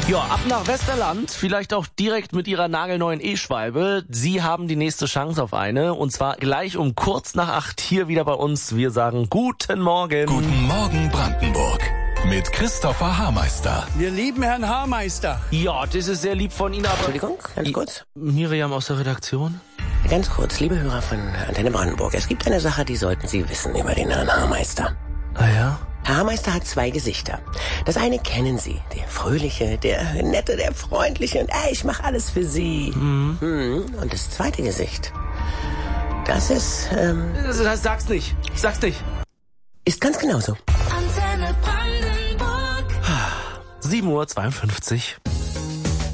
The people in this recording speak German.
Ja, ab nach Westerland, vielleicht auch direkt mit Ihrer nagelneuen E-Schwalbe. Sie haben die nächste Chance auf eine und zwar gleich um kurz nach 8 hier wieder bei uns. Wir sagen guten Morgen. Guten Morgen Brandenburg mit Christopher Hameister. Wir lieben Herrn Hameister. Ja, das ist sehr lieb von Ihnen, aber... Entschuldigung, ganz kurz. Miriam aus der Redaktion? Ganz kurz, liebe Hörer von Antenne Brandenburg. Es gibt eine Sache, die sollten Sie wissen über den Herrn Hameister. Ah ja? Herr Hameister hat 2 Gesichter. Das eine kennen Sie, der fröhliche, der nette, der freundliche und ich mache alles für Sie. Und das zweite Gesicht, das ist, Sag's nicht. ist ganz genauso. Antenne Brandenburg. 7:52 Uhr.